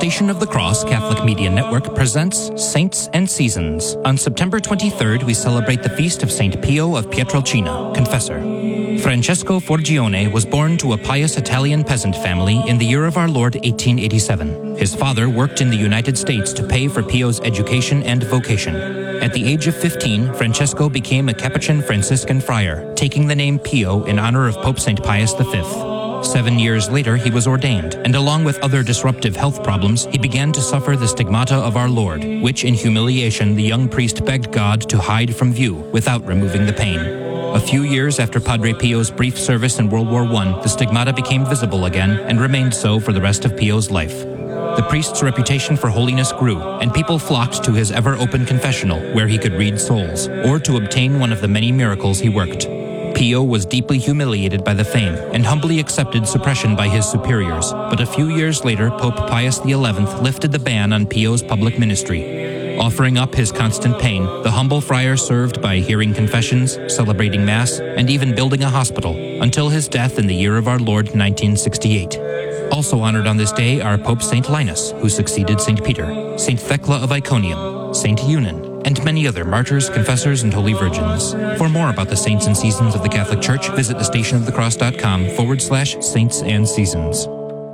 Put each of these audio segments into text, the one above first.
Station of the Cross Catholic Media Network presents Saints and Seasons. On September 23rd, we celebrate the feast of Saint Pio of Pietrelcina, Confessor. Francesco Forgione was born to a pious Italian peasant family in the year of our Lord 1887. His father worked in the United States to pay for Pio's education and vocation. At the age of 15, Francesco became a Capuchin Franciscan friar, taking the name Pio in honor of Pope St. Pius V. 7 years later, he was ordained, and along with other disruptive health problems, he began to suffer the stigmata of our Lord, which in humiliation the young priest begged God to hide from view without removing the pain. A few years after Padre Pio's brief service in World War I, the stigmata became visible again and remained so for the rest of Pio's life. The priest's reputation for holiness grew, and people flocked to his ever-open confessional, where he could read souls, or to obtain one of the many miracles he worked. Pio was deeply humiliated by the fame and humbly accepted suppression by his superiors, but a few years later, Pope Pius XI lifted the ban on Pio's public ministry. Offering up his constant pain, the humble friar served by hearing confessions, celebrating Mass, and even building a hospital, until his death in the year of our Lord 1968. Also honored on this day are Pope St. Linus, who succeeded St. Peter, St. Thecla of Iconium, St. Eunan, and many other martyrs, confessors, and holy virgins. For more about the saints and seasons of the Catholic Church, visit thestationofthecross.com/saints and seasons.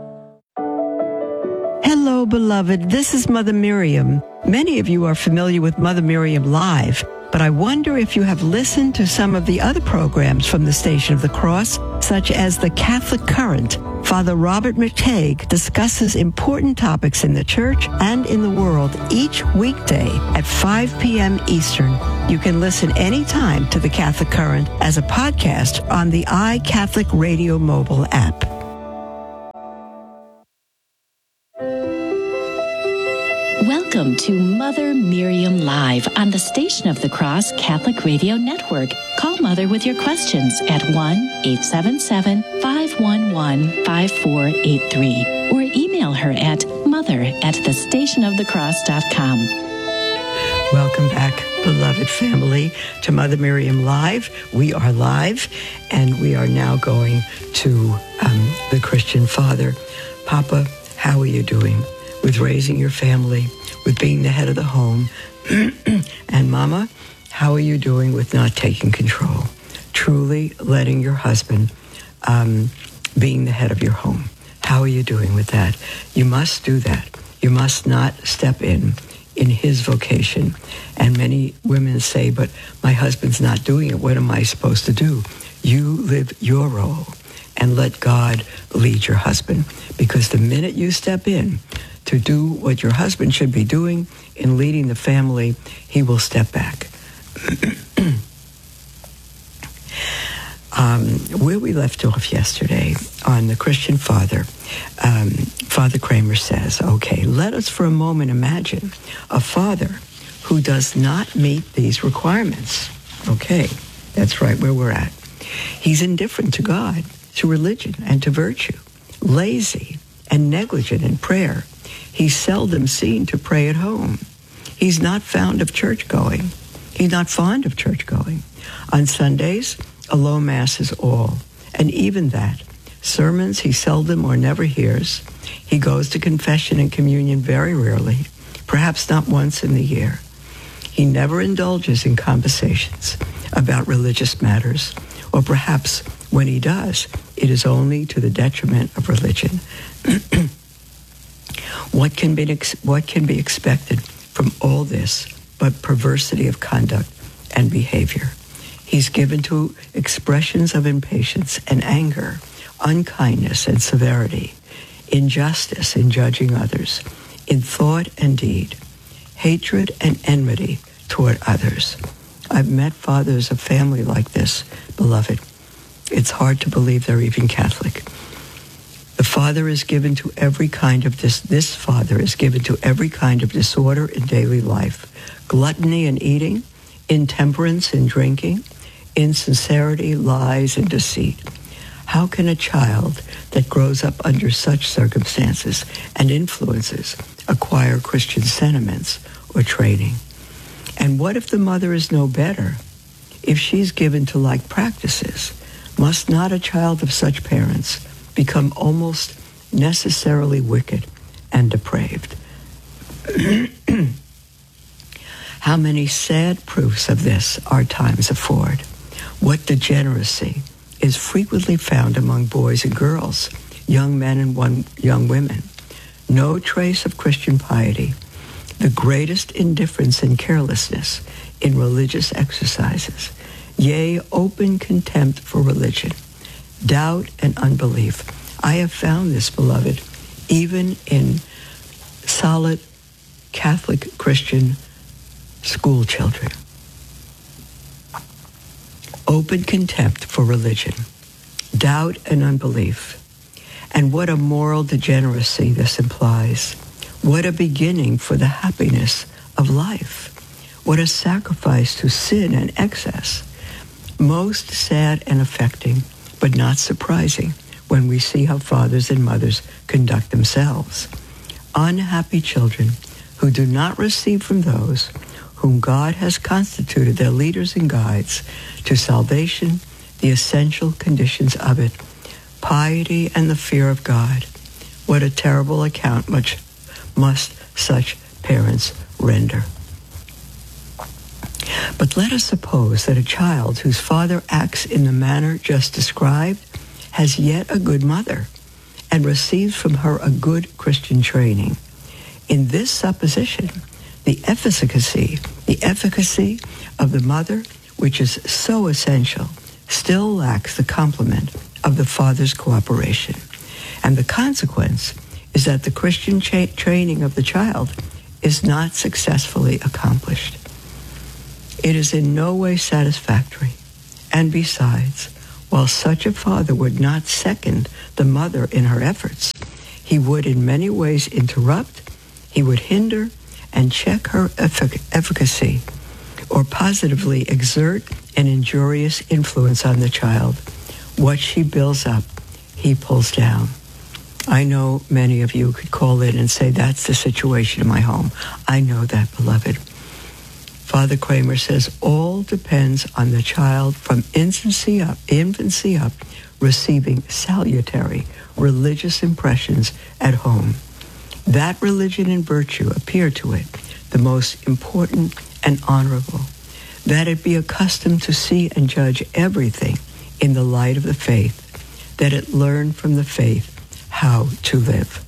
Hello, beloved. This is Mother Miriam. Many of you are familiar with Mother Miriam Live, but I wonder if you have listened to some of the other programs from the Station of the Cross, such as the Catholic Current. Father Robert McTague discusses important topics in the church and in the world each weekday at 5 p.m. Eastern. You can listen anytime to the Catholic Current as a podcast on the iCatholic Radio mobile app. Welcome to Mother Miriam Live on the Station of the Cross Catholic Radio Network. Call Mother with your questions at 1-877-511-5483 or email her at mother@thestationofthecross.com. Welcome back, beloved family, to Mother Miriam Live. We are live, and we are now going to the Christian Father. Papa, how are you doing with raising your family, with being the head of the home? And Mama, how are you doing with not taking control? Truly letting your husband being the head of your home. How are you doing with that? You must do that. You must not step in his vocation. And many women say, but my husband's not doing it. What am I supposed to do? You live your role and let God lead your husband. Because the minute you step in to do what your husband should be doing in leading the family, he will step back. Where we left off yesterday on the Christian Father, Father Kramer says, okay, let us for a moment imagine a father who does not meet these requirements. Okay, that's right where we're at. He's indifferent to God, to religion, and to virtue, lazy and negligent in prayer. He's seldom seen to pray at home. He's not fond of church going. He's not fond of church going. On Sundays, a low mass is all, and even that. Sermons he seldom or never hears. He goes to confession and communion very rarely, perhaps not once in the year. He never indulges in conversations about religious matters, or perhaps when he does, it is only to the detriment of religion. What can be expected from all this but perversity of conduct and behavior? He's given to expressions of impatience and anger, unkindness and severity, injustice in judging others, in thought and deed, hatred and enmity toward others. I've met fathers of family like this, beloved. It's hard to believe they're even Catholic. The father is given to every kind of this father is given to every kind of disorder in daily life, gluttony in eating, intemperance in drinking, insincerity, lies, and deceit. How can a child that grows up under such circumstances and influences acquire Christian sentiments or training? And what if the mother is no better? If she's given to like practices, must not a child of such parents become almost necessarily wicked and depraved. How many sad proofs of this our times afford. What degeneracy is frequently found among boys and girls, young men and young women. No trace of Christian piety, the greatest indifference and carelessness in religious exercises, yea, open contempt for religion, doubt and unbelief. I have found this, beloved, even in solid Catholic Christian school children. Open contempt for religion, doubt and unbelief. And what a moral degeneracy this implies. What a beginning for the happiness of life. What a sacrifice to sin and excess. Most sad and affecting, but not surprising when we see how fathers and mothers conduct themselves. Unhappy children who do not receive from those whom God has constituted their leaders and guides to salvation, the essential conditions of it, piety and the fear of God. What a terrible account must such parents render. But let us suppose that a child whose father acts in the manner just described has yet a good mother and receives from her a good Christian training. In this supposition, the efficacy of the mother, which is so essential, still lacks the complement of the father's cooperation. And the consequence is that the Christian training of the child is not successfully accomplished. It is in no way satisfactory. And besides, while such a father would not second the mother in her efforts, he would in many ways interrupt, he would hinder and check her efficacy, or positively exert an injurious influence on the child. What she builds up, he pulls down. I know many of you could call in and say, that's the situation in my home. I know that, beloved. Father Kramer says, all depends on the child from infancy up, receiving salutary religious impressions at home. That religion and virtue appear to it the most important and honorable, that it be accustomed to see and judge everything in the light of the faith, that it learn from the faith how to live.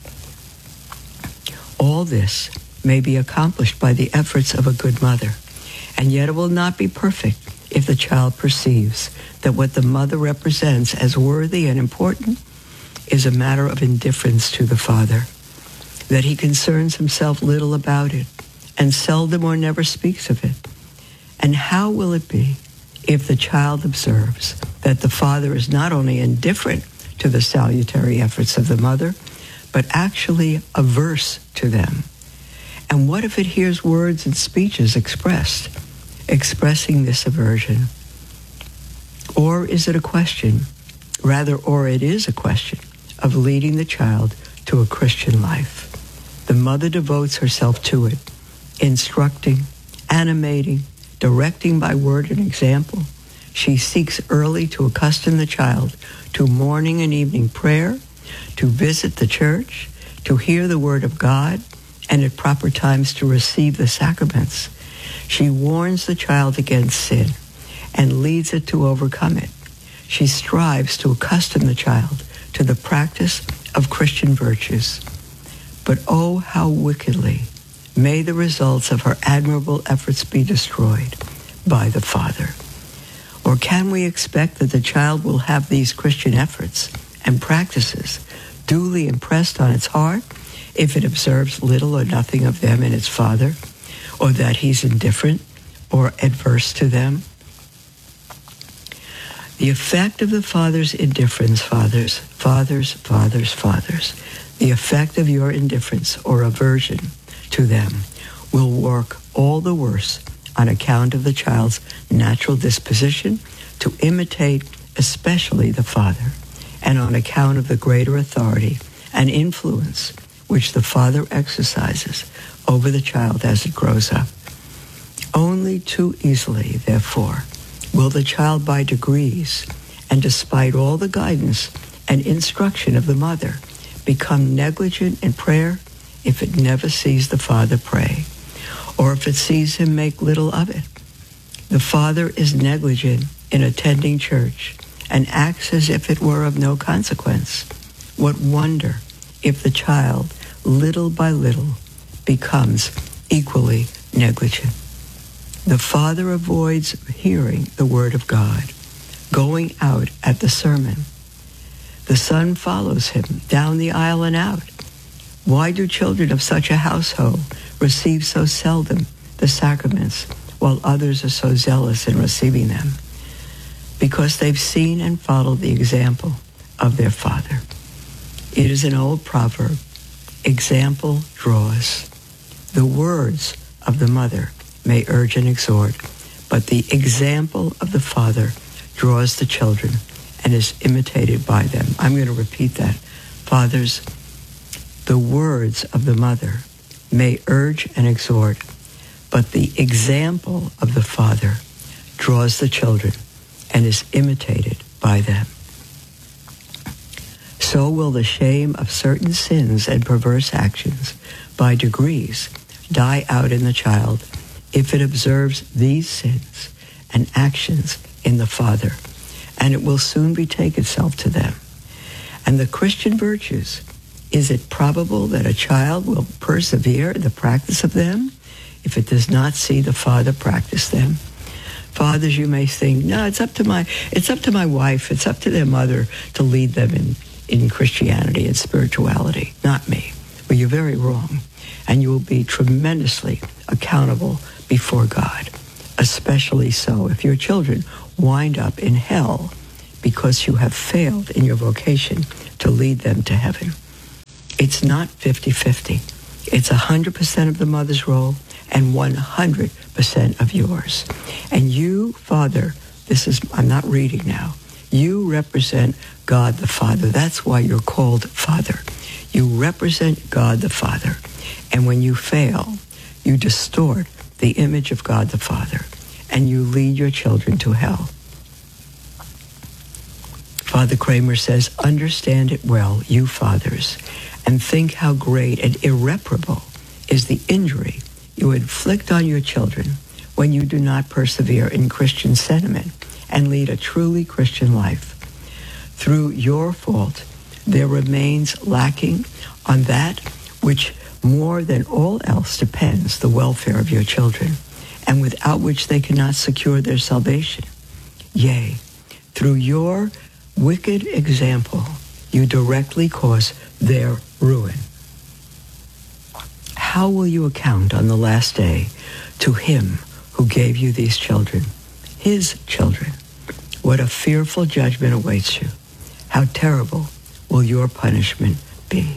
All this may be accomplished by the efforts of a good mother, and yet it will not be perfect if the child perceives that what the mother represents as worthy and important is a matter of indifference to the father, that he concerns himself little about it and seldom or never speaks of it. And how will it be if the child observes that the father is not only indifferent to the salutary efforts of the mother, but actually averse to them? And what if it hears words and speeches expressing this aversion? Or is it a question, it is a question of leading the child to a Christian life? The mother devotes herself to it, instructing, animating, directing by word and example. She seeks early to accustom the child to morning and evening prayer, to visit the church, to hear the word of God, and at proper times to receive the sacraments. She warns the child against sin and leads it to overcome it. She strives to accustom the child to the practice of Christian virtues. But oh, how wickedly may the results of her admirable efforts be destroyed by the father. Or can we expect that the child will have these Christian efforts and practices duly impressed on its heart if it observes little or nothing of them in its father, or that he's indifferent or adverse to them? The effect of the father's indifference, fathers, the effect of your indifference or aversion to them will work all the worse on account of the child's natural disposition to imitate especially the father, and on account of the greater authority and influence which the father exercises over the child as it grows up. Only too easily, therefore, will the child by degrees, and despite all the guidance and instruction of the mother, become negligent in prayer, if it never sees the Father pray, or if it sees him make little of it. The father is negligent in attending church and acts as if it were of no consequence. What wonder if the child, little by little, becomes equally negligent. The father avoids hearing the word of God, going out at the sermon. The son follows him down the aisle and out. Why do children of such a household receive so seldom the sacraments, while others are so zealous in receiving them? Because they've seen and followed the example of their father. It is an old proverb, example draws. The words of the mother may urge and exhort, but the example of the father draws the children and is imitated by them. I'm going to repeat that. Fathers, the words of the mother may urge and exhort, but the example of the father draws the children and is imitated by them. So will the shame of certain sins and perverse actions by degrees die out in the child if it observes these sins and actions in the father, and it will soon betake itself to them. And the Christian virtues, is it probable that a child will persevere in the practice of them if it does not see the father practice them? Fathers, you may think, no, it's up to my wife, it's up to their mother to lead them in Christianity and spirituality, not me. Well, you're very wrong, and you will be tremendously accountable before God, especially so if your children wind up in hell because you have failed in your vocation to lead them to heaven. It's not 50-50. It's 100% of the mother's role and 100% of yours. And you, Father, I'm not reading now. You represent God the Father. That's why you're called Father. You represent God the Father. And when you fail, you distort the image of God the Father, and you lead your children to hell. Father Kramer says, understand it well, you fathers, and think how great and irreparable is the injury you inflict on your children when you do not persevere in Christian sentiment and lead a truly Christian life. Through your fault, there remains lacking on that which more than all else depends the welfare of your children, and without which they cannot secure their salvation. Yea, through your wicked example, you directly cause their ruin. How will you account on the last day to him who gave you these children, his children? What a fearful judgment awaits you. How terrible will your punishment be.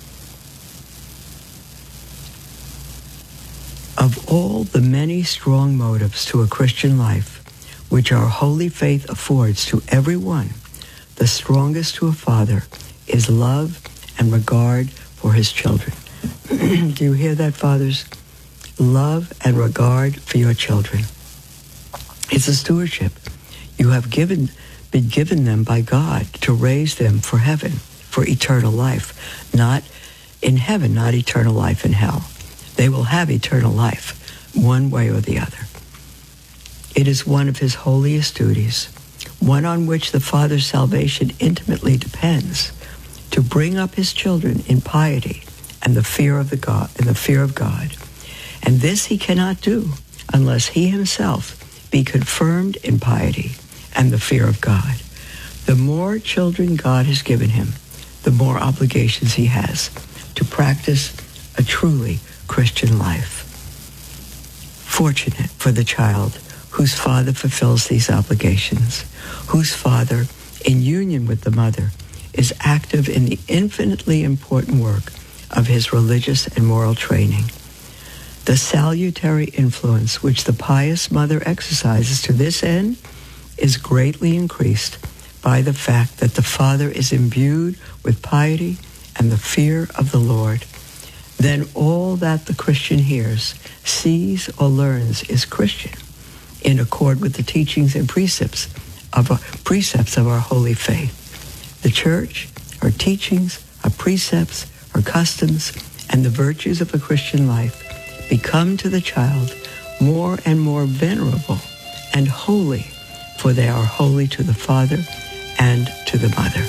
Of all the many strong motives to a Christian life, which our holy faith affords to everyone, the strongest to a father is love and regard for his children. Do you hear that, fathers? Love and regard for your children. It's a stewardship. You have been given them by God to raise them for heaven, for eternal life. Not in heaven, not eternal life in hell. They will have eternal life, one way or the other. It is one of his holiest duties, one on which the Father's salvation intimately depends, to bring up his children in piety and the fear of God. And this he cannot do unless he himself be confirmed in piety and the fear of God. The more children God has given him, the more obligations he has to practice a truly Christian life. Fortunate for the child whose father fulfills these obligations, whose father, in union with the mother, is active in the infinitely important work of his religious and moral training. The salutary influence which the pious mother exercises to this end is greatly increased by the fact that the father is imbued with piety and the fear of the Lord. Then all that the Christian hears, sees, or learns is Christian, in accord with the teachings and precepts of our holy faith. The church, her teachings, her precepts, her customs, and the virtues of a Christian life become to the child more and more venerable and holy, for they are holy to the Father and to the Mother.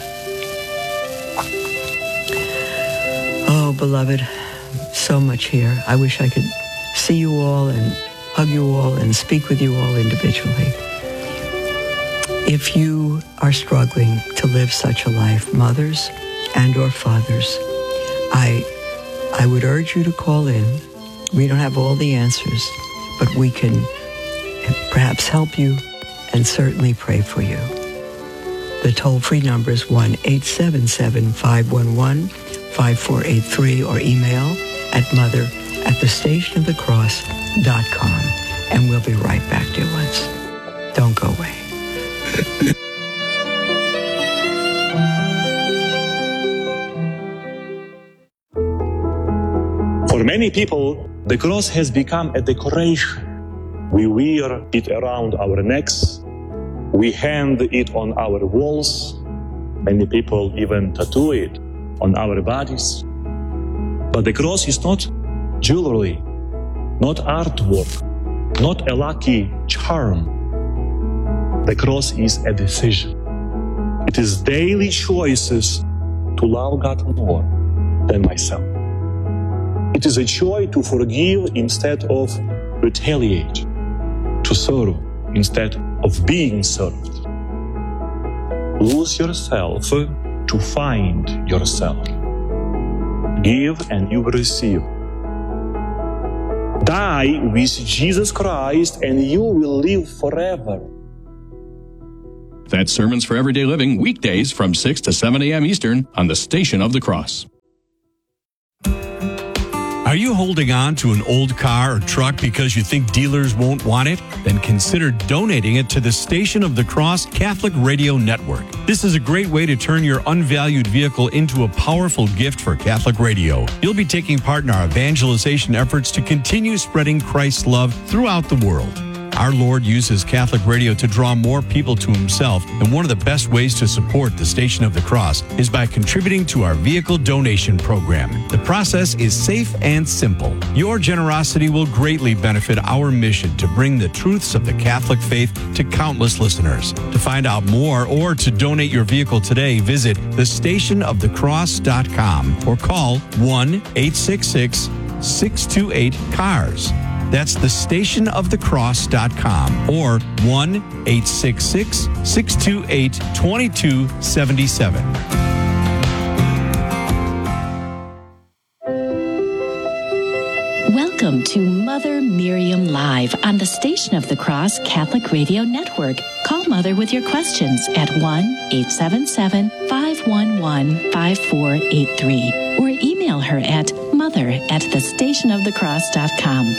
Oh, beloved, so much here. I wish I could see you all and hug you all and speak with you all individually. If you are struggling to live such a life, mothers and or fathers, I would urge you to call in. We don't have all the answers, but we can perhaps help you and certainly pray for you. The toll-free number is 1-877-511-5483 or email at mother@thestationofthecross.com. And we'll be right back, dear ones. Don't go away. For many people, the cross has become a decoration. We wear it around our necks. We hang it on our walls. Many people even tattoo it on our bodies. But the cross is not jewelry, not artwork, not a lucky charm. The cross is a decision. It is daily choices to love God more than myself. It is a choice to forgive instead of retaliate, to serve instead of being served. Lose yourself to find yourself. Give and you will receive. Die with Jesus Christ and you will live forever. That's Sermons for Everyday Living, weekdays from 6 to 7 a.m. Eastern on the Station of the Cross. Are you holding on to an old car or truck because you think dealers won't want it? Then consider donating it to the Station of the Cross Catholic Radio Network. This is a great way to turn your unvalued vehicle into a powerful gift for Catholic radio. You'll be taking part in our evangelization efforts to continue spreading Christ's love throughout the world. Our Lord uses Catholic radio to draw more people to himself, and one of the best ways to support the Station of the Cross is by contributing to our vehicle donation program. The process is safe and simple. Your generosity will greatly benefit our mission to bring the truths of the Catholic faith to countless listeners. To find out more or to donate your vehicle today, visit thestationofthecross.com or call 1-866-628-CARS. That's thestationofthecross.com or 1-866-628-2277. Welcome to Mother Miriam Live on the Station of the Cross Catholic Radio Network. Call Mother with your questions at 1-877-511-5483 or email her at mother@thestationofthecross.com.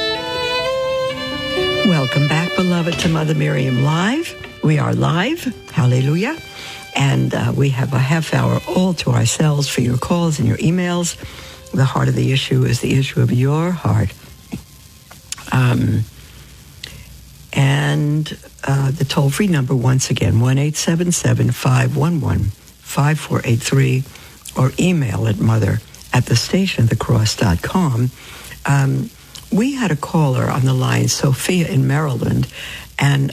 Welcome back, beloved, to Mother Miriam Live. We are live. Hallelujah. And we have a half hour all to ourselves for your calls and your emails. The heart of the issue is the issue of your heart. The toll-free number, once again, 1-877-511-5483 or email at mother@thestationofthecross.com. We had a caller on the line, Sophia in Maryland, and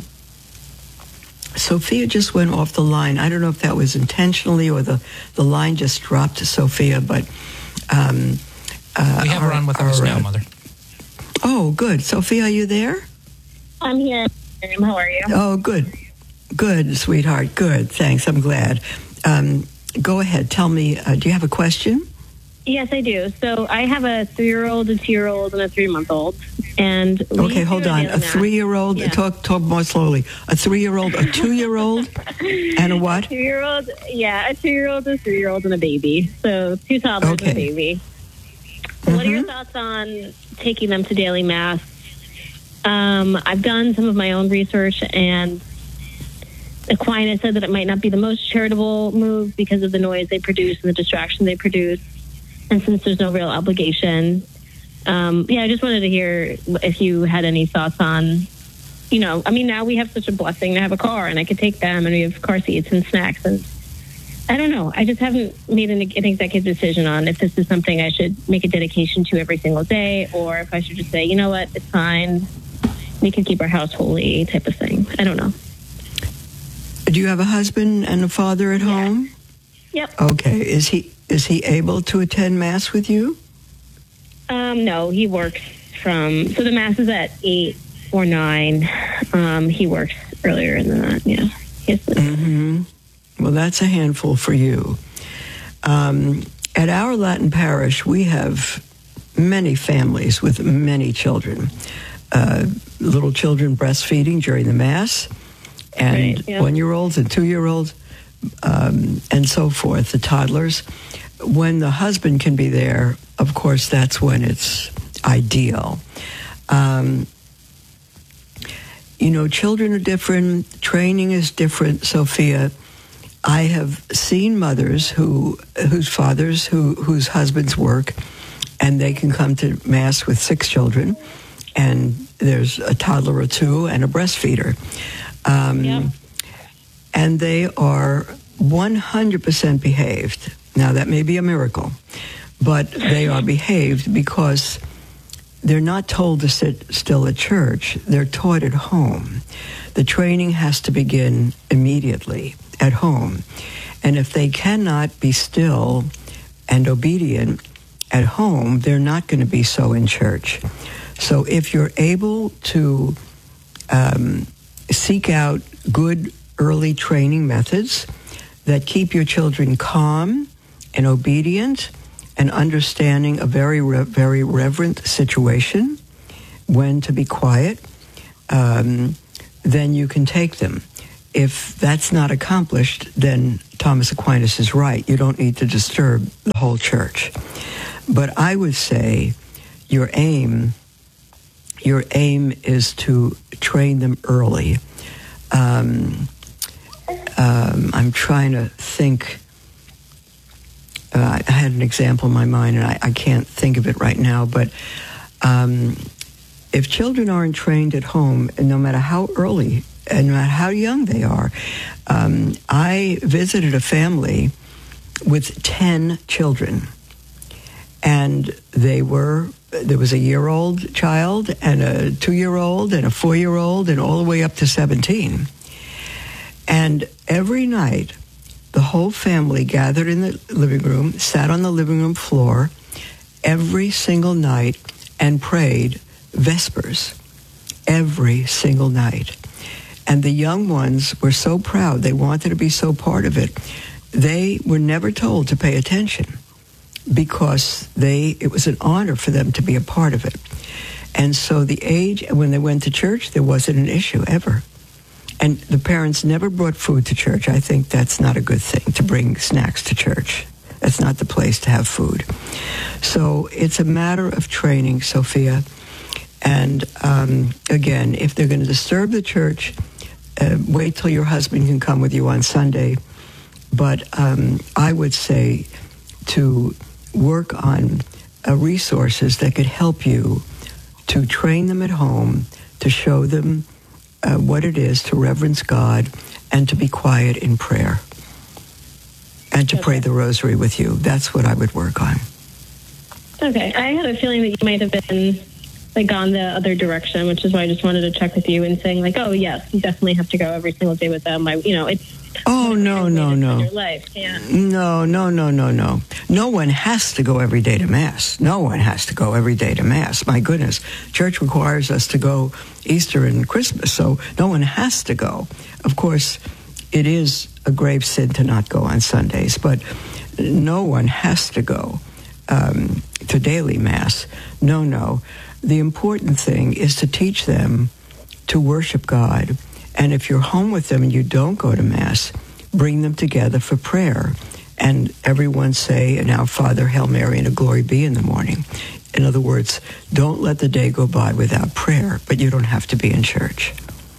Sophia just went off the line. I don't know if that was intentionally or the line just dropped to Sophia, but... we have her on with us now, Mother. Oh, good. Sophia, are you there? I'm here. How are you? Oh, good. Good, sweetheart. Good. Thanks. I'm glad. Go ahead. Tell me, do you have a question? Yes, I do. So I have a 3-year-old, a 2-year-old, and a 3-month-old. And okay, hold on. A 3-year-old. Yeah. Talk more slowly. A 3-year-old, a 2-year-old, and a what? A 2-year-old. Yeah, a 2-year-old, a 3-year-old, and a baby. So 2 toddlers and a baby. Mm-hmm. What are your thoughts on taking them to daily mass? I've done some of my own research, and Aquinas said that it might not be the most charitable move because of the noise they produce and the distraction they produce. And since there's no real obligation, I just wanted to hear if you had any thoughts on, now we have such a blessing to have a car, and I could take them, and we have car seats and snacks, and I don't know. I just haven't made an executive decision on if this is something I should make a dedication to every single day, or if I should just say, you know what, it's fine. We can keep our house holy type of thing. I don't know. Do you have a husband and a father at home? Yep. Okay. Is he able to attend Mass with you? No, he works so the Mass is at 8 or 9. He works earlier than that, yeah. Mm-hmm. Well, that's a handful for you. At our Latin parish, we have many families with many children. Little children breastfeeding during the Mass, and 1-year-olds and 2-year-olds, and so forth, the toddlers. When the husband can be there, of course, that's when it's ideal. Children are different. Training is different, Sophia. I have seen mothers whose husbands work, and they can come to Mass with 6 children, and there's a toddler or 2 and a breastfeeder. And they are 100% behaved. Now, that may be a miracle, but they are behaved because they're not told to sit still at church. They're taught at home. The training has to begin immediately at home. And if they cannot be still and obedient at home, they're not going to be so in church. So if you're able to seek out good early training methods that keep your children calm and obedient and understanding a very, very reverent situation, when to be quiet, then you can take them. If that's not accomplished, then Thomas Aquinas is right. You don't need to disturb the whole church. But I would say your aim is to train them early. I'm trying to think. I had an example in my mind, and I can't think of it right now, but if children aren't trained at home, and no matter how early and no matter how young they are, I visited a family with 10 children, and there was a 1-year-old child and a 2-year-old and a 4-year-old and all the way up to 17. And every night, the whole family gathered in the living room, sat on the living room floor every single night and prayed Vespers every single night. And the young ones were so proud. They wanted to be so part of it. They were never told to pay attention because it was an honor for them to be a part of it. And so the age, when they went to church, there wasn't an issue ever. And the parents never brought food to church. I think that's not a good thing, to bring snacks to church. That's not the place to have food. So it's a matter of training, Sophia. And again, if they're going to disturb the church, wait till your husband can come with you on Sunday. But I would say to work on resources that could help you to train them at home, to show them what it is to reverence God and to be quiet in prayer and to pray the rosary with you. That's what I would work on. Okay. I had a feeling that you might have been gone the other direction, which is why I just wanted to check with you and saying oh yes, you definitely have to go every single day with them. It's no. Your life. Yeah. No. No one has to go every day to Mass. No one has to go every day to Mass. My goodness. Church requires us to go Easter and Christmas, so no one has to go. Of course, it is a grave sin to not go on Sundays, but no one has to go to daily Mass. No. The important thing is to teach them to worship God. And if you're home with them and you don't go to Mass, bring them together for prayer. And everyone say an Our Father, Hail Mary, and a Glory Be in the morning. In other words, don't let the day go by without prayer, but you don't have to be in church.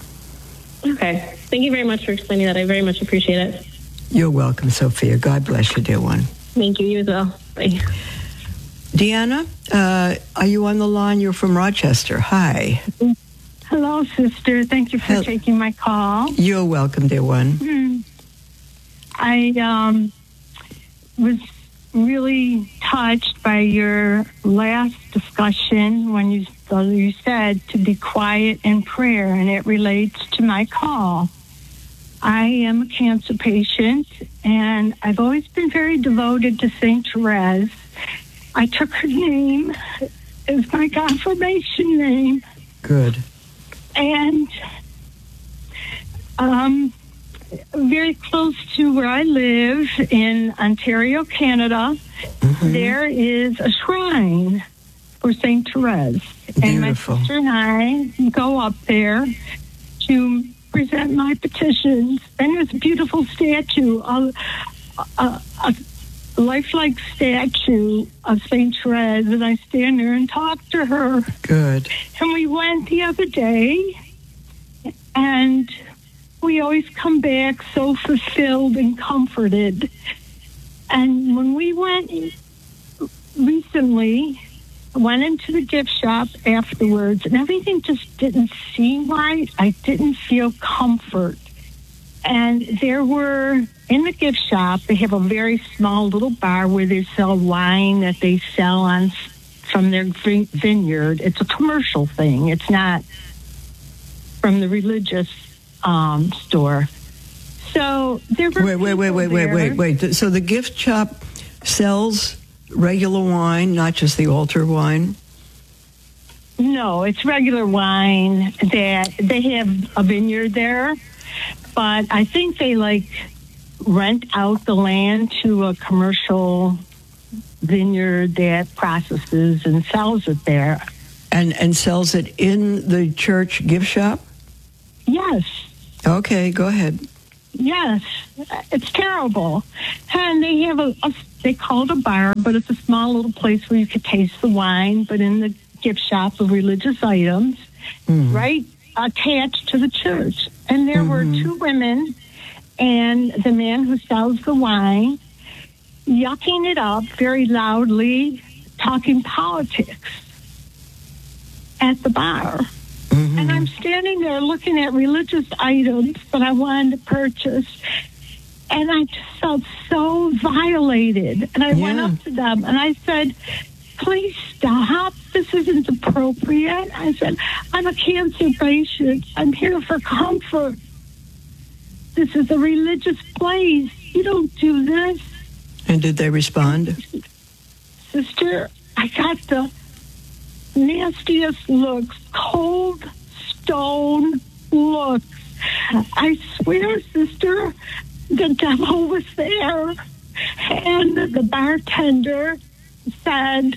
Okay. Thank you very much for explaining that. I very much appreciate it. You're welcome, Sophia. God bless you, dear one. Thank you. You as well. Bye. Deanna, are you on the line? You're from Rochester. Hi. Hello, sister. Thank you for taking my call. You're welcome, dear one. I was really touched by your last discussion when you said to be quiet in prayer, and it relates to my call. I am a cancer patient, and I've always been very devoted to St. Therese. I took her name as my confirmation name. Good. And very close to where I live in Ontario, Canada, there is a shrine for St. Therese. Beautiful. And my sister and I go up there to present my petitions. And there's a beautiful statue, a lifelike statue of St. Therese, and I stand there and talk to her. Good. And we went the other day, and we always come back so fulfilled and comforted. And when we went recently, I went into the gift shop afterwards, and everything just didn't seem right. I didn't feel comfort. And there were, in the gift shop, they have a very small little bar where they sell wine that they sell from their vineyard. It's a commercial thing. It's not from the religious store. So there were wait. So the gift shop sells regular wine, not just the altar wine? No, it's regular wine. That they have a vineyard there, but I think they rent out the land to a commercial vineyard that processes and sells it there. And sells it in the church gift shop? Yes. Okay, go ahead. Yes, it's terrible. And they have they call it a bar, but it's a small little place where you could taste the wine, but in the gift shop of religious items, right attached to the church. And there were two women and the man who sells the wine yucking it up very loudly, talking politics at the bar. And I'm standing there looking at religious items that I wanted to purchase, and I just felt so violated. And I went up to them and I said, please stop. This isn't appropriate. I said, I'm a cancer patient. I'm here for comfort. This is a religious place. You don't do this. And did they respond? Sister, I got the nastiest looks, cold stone looks. I swear, sister, the devil was there. And the bartender said,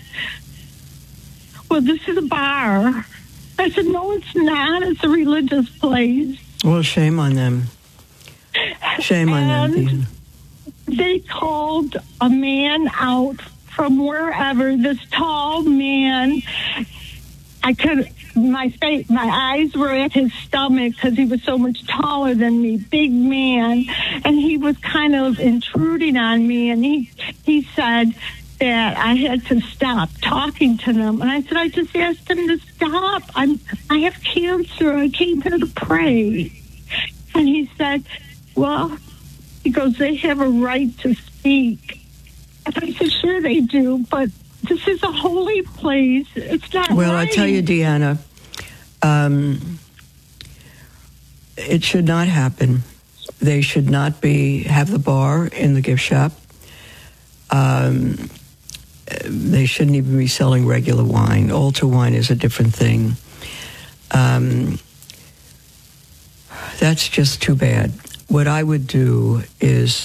well, this is a bar. I said, no, it's not. It's a religious place. Well, shame on them. Shame on them. They called a man out from wherever, this tall man. My eyes were at his stomach because he was so much taller than me, big man, and he was kind of intruding on me, and he said that I had to stop talking to them. And I said, I just asked him to stop. I have cancer. I came here to pray. And he said, well, he goes, they have a right to speak. And I said, sure they do, but this is a holy place. It's not well, right. I tell you, Deanna, it should not happen. They should not have the bar in the gift shop. They shouldn't even be selling regular wine. Altar wine is a different thing. That's just too bad. What I would do is,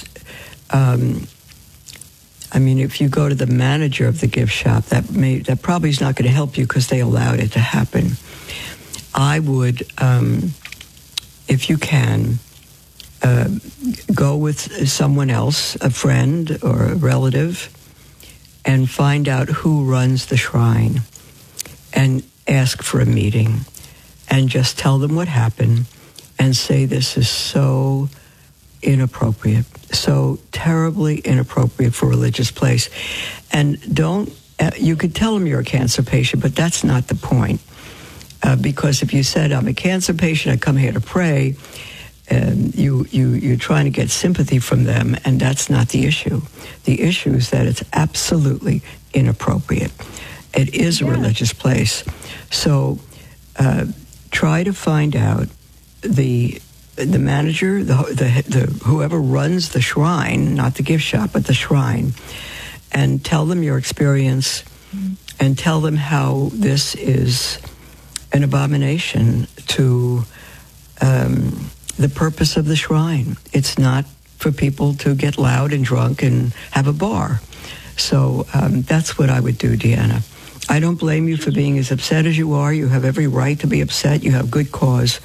if you go to the manager of the gift shop, that probably is not going to help you because they allowed it to happen. I would, if you can, go with someone else, a friend or a relative, and find out who runs the shrine and ask for a meeting and just tell them what happened and say this is so inappropriate, so terribly inappropriate for a religious place. And you could tell them you're a cancer patient, but that's not the point. Because if you said, I'm a cancer patient, I come here to pray, you're trying to get sympathy from them, and that's not the issue. The issue is that it's absolutely inappropriate. It is a religious place. So try to find out the manager, the whoever runs the shrine, not the gift shop, but the shrine, and tell them your experience, and tell them how this is an abomination to the purpose of the shrine. It's not for people to get loud and drunk and have a bar. So that's what I would do, Deanna. I don't blame you for being as upset as you are. You have every right to be upset. You have good cause.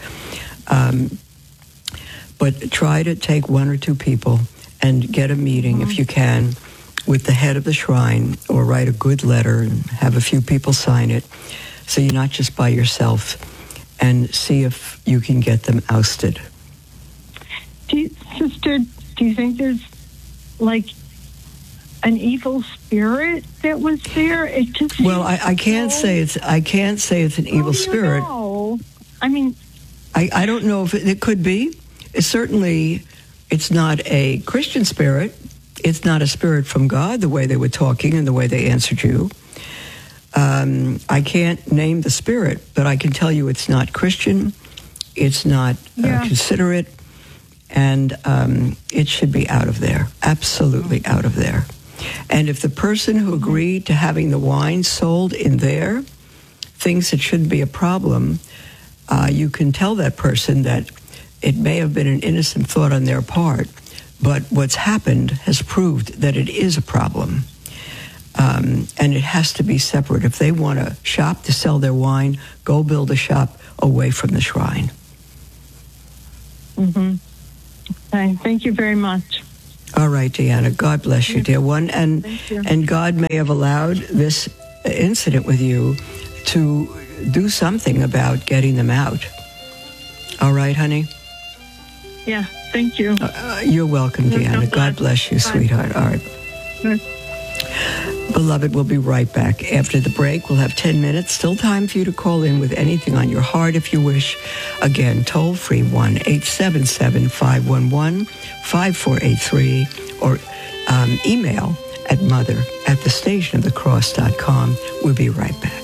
But try to take one or two people and get a meeting, if you can, with the head of the shrine, or write a good letter and have a few people sign it, so you're not just by yourself, and see if you can get them ousted. Sister, do you think there's like an evil spirit that was there? It just I can't say it's an evil spirit. Know? I mean, I don't know if it could be. It's not a Christian spirit. It's not a spirit from God, the way they were talking and the way they answered you. I can't name the spirit, but I can tell you it's not Christian. It's not considerate. And it should be out of there, absolutely out of there. And if the person who agreed to having the wine sold in there thinks it shouldn't be a problem, you can tell that person that it may have been an innocent thought on their part, but what's happened has proved that it is a problem. And it has to be separate. If they want a shop to sell their wine, go build a shop away from the shrine. Mm-hmm. Okay, thank you very much. All right, Deanna. God bless you, dear one. And God may have allowed this incident with you to do something about getting them out. All right, honey? Yeah, thank you. You're welcome, Deanna. God bless you, sweetheart. All right. Beloved, we'll be right back. After the break, we'll have 10 minutes. Still time for you to call in with anything on your heart if you wish. Again, toll free 1-877-511-5483 or email at mother@thestationofthecross.com. We'll be right back.